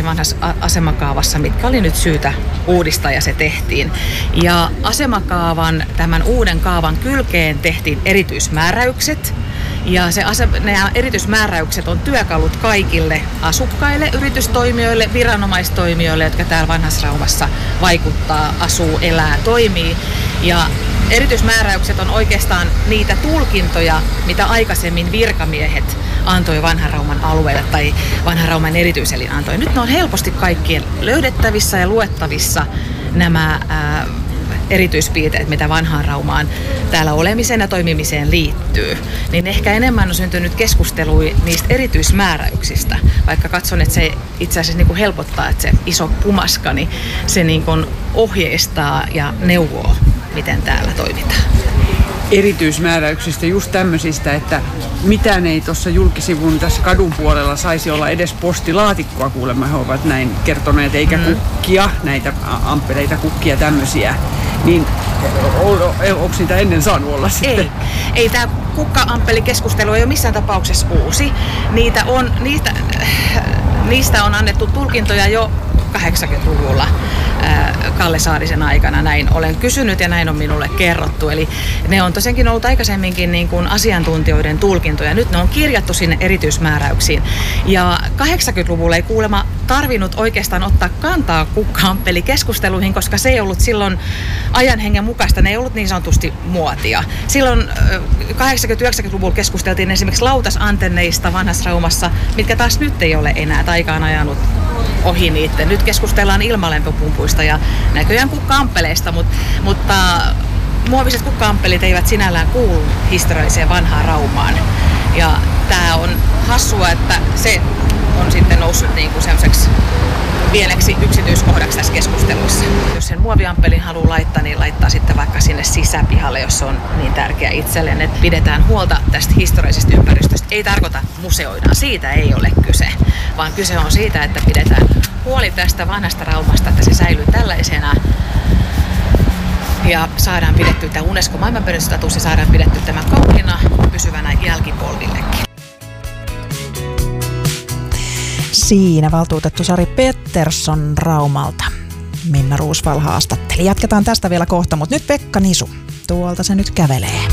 vanhassa asemakaavassa, mitkä oli nyt syytä uudistaa ja se tehtiin. Ja asemakaavan, tämän uuden kaavan kylkeen tehtiin erityismääräykset. Ja nämä erityismääräykset on työkalut kaikille asukkaille, yritystoimijoille, viranomaistoimijoille, jotka täällä Vanhassa-Raumassa vaikuttaa, asuu, elää, toimii. Ja erityismääräykset on oikeastaan niitä tulkintoja, mitä aikaisemmin virkamiehet antoi Vanhan-Rauman alueelle tai Vanhan-Rauman erityiselin antoi. Nyt ne on helposti kaikkien löydettävissä ja luettavissa nämä erityispiirteet, mitä Vanhaan Raumaan täällä olemiseen ja toimimiseen liittyy. Niin ehkä enemmän on syntynyt keskustelua niistä erityismääräyksistä, vaikka katson, että se itse asiassa niin kuin helpottaa, että se iso pumaska, niin se niin kuin ohjeistaa ja neuvoo, miten täällä toimitaan. Erityismääräyksistä, just tämmöisistä, että mitään ei tuossa julkisivun tässä kadun puolella saisi olla edes postilaatikkoa, kuulemma he ovat näin kertoneet, eikä kukkia, näitä ampeleita, kukkia, tämmöisiä. Niin onko niitä ennen saanut olla sitten? Ei tämä kukka-ampelikeskustelu ei ole missään tapauksessa uusi. Niistä on annettu tulkintoja jo 80-luvulla Kalle Saarisen aikana, näin olen kysynyt ja näin on minulle kerrottu. Eli ne on tosiaankin ollut aikaisemminkin niin kuin asiantuntijoiden tulkintoja. Nyt ne on kirjattu sinne erityismääräyksiin. Ja 80-luvulla ei kuulemma tarvinnut oikeastaan ottaa kantaa kukka-ampelikeskusteluihin, koska se ei ollut silloin ajan hengen mukaista. Ne ei ollut niin sanotusti muotia. Silloin 80-90-luvulla keskusteltiin esimerkiksi lautasantenneista Vanhassa-Raumassa, mitkä taas nyt ei ole enää, taika on ajanut ohi niiden. Nyt keskustellaan ilmalämpöpumpuista ja näköjään kukka-ampeleista, mutta muoviset kukka-ampelit eivät sinällään kuulu historialliseen Vanhaan Raumaan. Ja tää on hassua, että se on sitten noussut niin kuin sellaiseksi pieneksi yksityiskohdaksi tässä keskustelussa. Jos sen muoviampelin haluaa laittaa, niin laittaa sitten vaikka sinne sisäpihalle, jos se on niin tärkeä itselleen, että pidetään huolta tästä historiallisesta ympäristöstä. Ei tarkoita museoidaan, siitä ei ole kyse, vaan kyse on siitä, että pidetään huoli tästä vanhasta Raumasta, että se säilyy tällaisena ja saadaan pidettyä tämä UNESCO maailmanperintöstatus ja saadaan pidettyä tämä kauniina pysyvänä jälkipolvillekin. Siinä valtuutettu Sari Pettersson Raumalta. Minna Roosvall haastatteli. Jatketaan tästä vielä kohta, mutta nyt Pekka Nisu. Tuolta se nyt kävelee.